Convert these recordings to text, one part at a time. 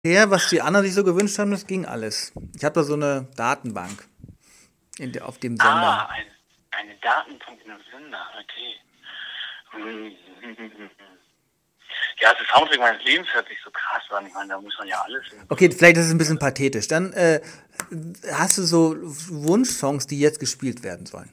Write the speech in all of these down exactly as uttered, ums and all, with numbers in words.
Ja, was die anderen sich so gewünscht haben, das ging alles. Ich habe da so eine Datenbank in der, auf dem Sender. Ah, ein, eine Datenbank in einem Sender, okay. Hm. Ja, das Soundtrack meines Lebens hört sich so krass an. Ich meine, da muss man ja alles... Okay, vielleicht ist es ein bisschen pathetisch. Dann äh, hast du so Wunschsongs, die jetzt gespielt werden sollen.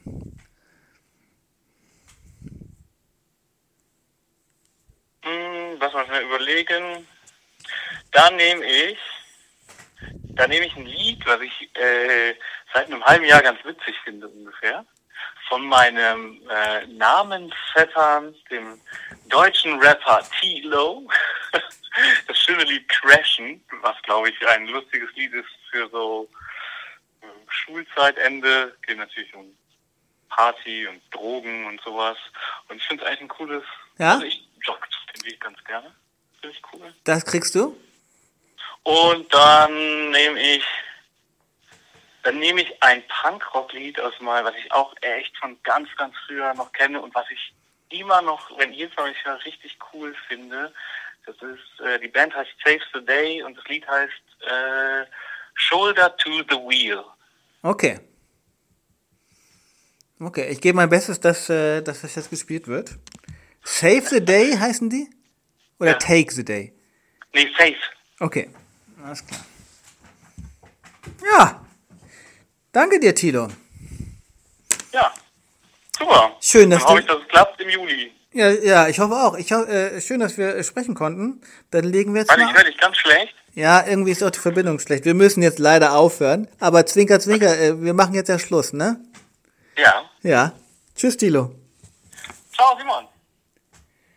Hm, lass mal schnell überlegen. Da nehme ich, da nehme ich ein Lied, was ich äh, seit einem halben Jahr ganz witzig finde ungefähr, von meinem äh, Namensvettern, dem deutschen Rapper T-Lo. Das schöne Lied Crashen, was glaube ich ein lustiges Lied ist für so äh, Schulzeitende, geht natürlich um Party und Drogen und sowas. Und ich finde es eigentlich ein cooles, Ja? also ich jogge den Lied ganz gerne. Finde ich cool. Das kriegst du? Und dann nehme ich, dann nehme ich ein Punkrock-Lied aus mal, was ich auch echt von ganz, ganz früher noch kenne und was ich immer noch, wenn jedes Mal ich höre, richtig cool finde. Das ist, äh, die Band heißt Save the Day und das Lied heißt äh, Shoulder to the Wheel. Okay. Okay, ich gebe mein Bestes, dass, äh, dass das jetzt gespielt wird. Save the Day heißen die? Oder Ja. Take the Day? Nee, Save. Okay, alles klar. Ja, danke dir, Tilo. Ja, super. Schön, dass Dann hoffe du... ich, dass es klappt im Juli. Ja, ja, ich hoffe auch. Ich ho äh, schön, dass wir äh, sprechen konnten. Dann legen wir jetzt Weil ich mal... höre dich ganz schlecht. Ja, irgendwie ist auch die Verbindung schlecht. Wir müssen jetzt leider aufhören. Aber Zwinker, Zwinker, äh, wir machen jetzt ja Schluss, ne? Ja. Ja. Tschüss, Tilo. Ciao, Simon.